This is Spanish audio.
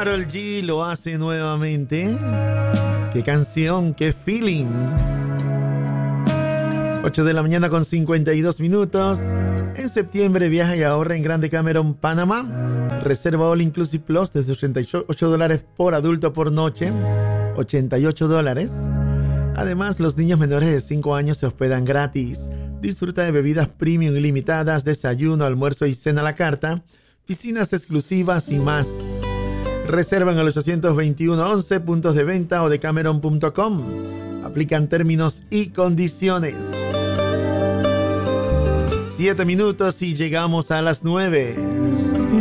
Karol G lo hace nuevamente. Qué canción, qué feeling. 8 de la mañana con 52 minutos. En septiembre viaja y ahorra en Grande Cameron, Panamá. Reserva All Inclusive Plus desde $88 por adulto por noche. $88. Además, los niños menores de 5 años se hospedan gratis. Disfruta de bebidas premium ilimitadas, desayuno, almuerzo y cena a la carta, piscinas exclusivas y más. Reservan al 821-11, puntos de venta o de Cameron.com. Aplican términos y condiciones. 7 minutos y llegamos a las 9.